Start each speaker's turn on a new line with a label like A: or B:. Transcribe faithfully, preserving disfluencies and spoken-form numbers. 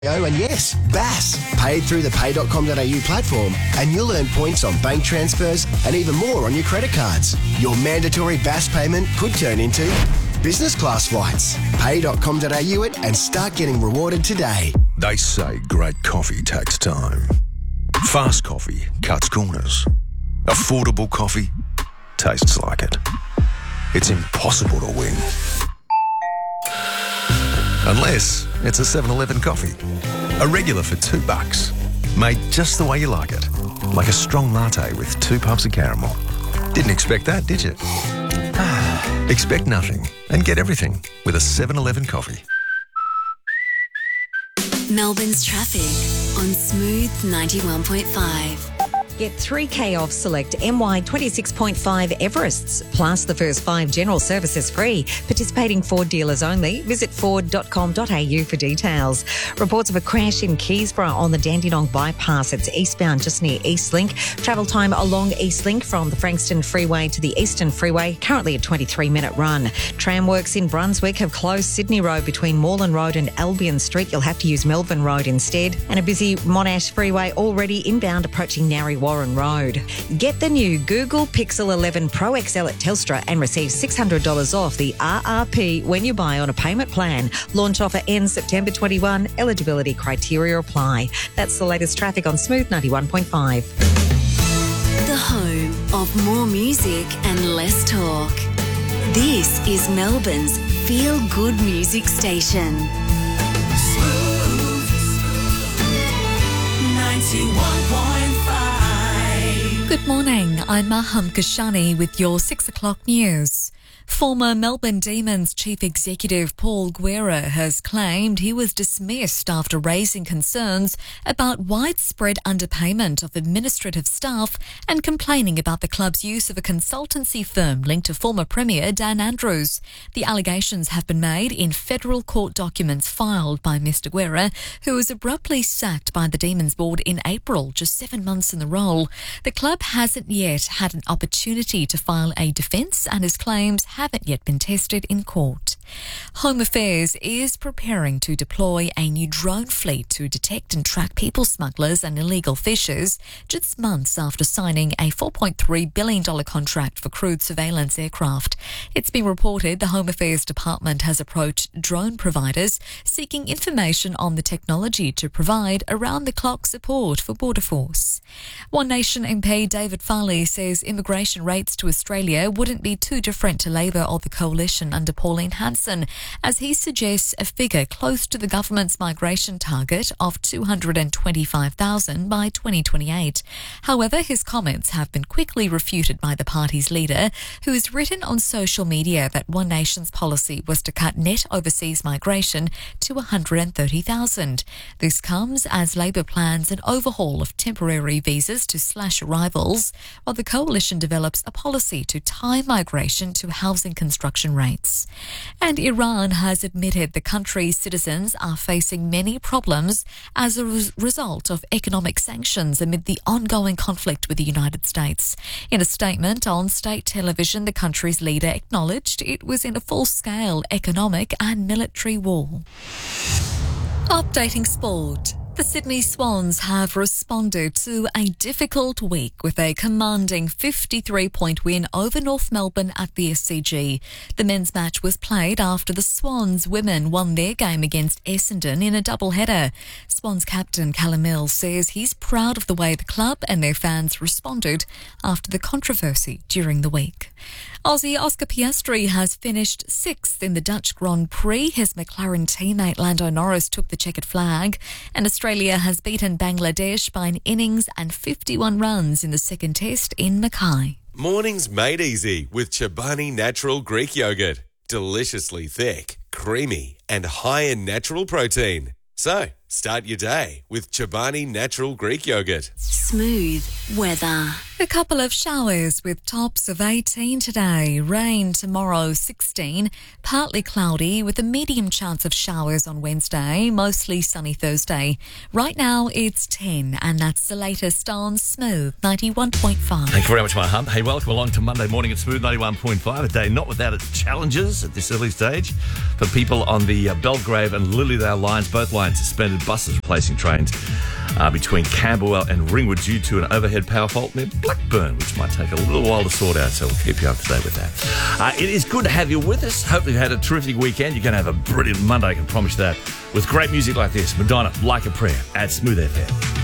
A: Oh, and yes, B A S, paid through the pay dot com dot a u platform, and you'll earn points on bank transfers and even more on your credit cards. Your mandatory B A S payment could turn into business class flights. pay dot com dot a u it and start getting rewarded today.
B: They say great coffee takes time. Fast coffee cuts corners. Affordable coffee tastes like it. It's impossible to win. Unless it's a seven eleven coffee. A regular for two bucks. Made just the way you like it. Like a strong latte with two puffs of caramel. Didn't expect that, did you? Expect nothing and get everything with a seven eleven coffee.
C: Melbourne's traffic on Smooth ninety-one point five.
D: Get three K off select M Y twenty-six point five Everests, plus the first five general services free. Participating Ford dealers only. Visit ford dot com dot a u for details. Reports of a crash in Keysborough on the Dandenong bypass. It's eastbound just near Eastlink. Travel time along Eastlink from the Frankston Freeway to the Eastern Freeway, currently a twenty-three minute run. Tram works in Brunswick have closed Sydney Road between Moreland Road and Albion Street. You'll have to use Melbourne Road instead. And a busy Monash Freeway already inbound approaching Narry Warren Road. Get the new Google Pixel eleven Pro X L at Telstra and receive six hundred dollars off the R R P when you buy on a payment plan. Launch offer ends September twenty-first. Eligibility criteria apply. That's the latest traffic on Smooth ninety-one point five.
C: The home of more music and less talk. This is Melbourne's feel-good music station.
E: Smooth ninety-one point five.
F: Good morning, I'm Maham Kashani with your six o'clock news. Former Melbourne Demons Chief Executive Paul Guerra has claimed he was dismissed after raising concerns about widespread underpayment of administrative staff and complaining about the club's use of a consultancy firm linked to former Premier Dan Andrews. The allegations have been made in federal court documents filed by Mister Guerra, who was abruptly sacked by the Demons board in April, just seven months in the role. The club hasn't yet had an opportunity to file a defence, and his claims haven't yet been tested in court. Home Affairs is preparing to deploy a new drone fleet to detect and track people smugglers and illegal fishers, just months after signing a four point three billion dollars contract for crewed surveillance aircraft. It's been reported the Home Affairs Department has approached drone providers seeking information on the technology to provide around-the-clock support for Border Force. One Nation M P David Farley says immigration rates to Australia wouldn't be too different to Labor or the Coalition under Pauline Hanson, as he suggests a figure close to the government's migration target of two hundred twenty-five thousand by twenty twenty-eight. However, his comments have been quickly refuted by the party's leader, who has written on social media that One Nation's policy was to cut net overseas migration to one hundred thirty thousand. This comes as Labor plans an overhaul of temporary visas to slash arrivals, while the Coalition develops a policy to tie migration to housing construction rates. And Iran has admitted the country's citizens are facing many problems as a res- result of economic sanctions amid the ongoing conflict with the United States. In a statement on state television, the country's leader acknowledged it was in a full-scale economic and military war. Updating sport. The Sydney Swans have responded to a difficult week with a commanding fifty-three point win over North Melbourne at the S C G. The men's match was played after the Swans women won their game against Essendon in a doubleheader. Swans captain Callum Mills says he's proud of the way the club and their fans responded after the controversy during the week. Aussie Oscar Piastri has finished sixth in the Dutch Grand Prix. His McLaren teammate Lando Norris took the checkered flag, and Australia has beaten Bangladesh by an innings and fifty-one runs in the second test in Mackay.
G: Mornings made easy with Chobani Natural Greek Yogurt. Deliciously thick, creamy and high in natural protein. So, start your day with Chobani Natural Greek Yogurt.
C: Smooth weather.
F: A couple of showers with tops of eighteen today. Rain tomorrow, sixteen. Partly cloudy with a medium chance of showers on Wednesday. Mostly sunny Thursday. Right now it's ten, and that's the latest on Smooth ninety-one point five.
H: Thank you very much, my hump. Hey, welcome along to Monday morning at Smooth ninety-one point five. A day not without its challenges at this early stage for people on the uh, Belgrave and Lilydale lines. Both lines suspended, buses replacing trains uh, between Camberwell and Ringwood due to an overhead power fault near Blackburn, which might take a little while to sort out, so we'll keep you up to date with that. Uh, it is good to have you with us. Hopefully you've had a terrific weekend. You're going to have a brilliant Monday, I can promise you that, with great music like this. Madonna, Like a Prayer, at Smooth F M.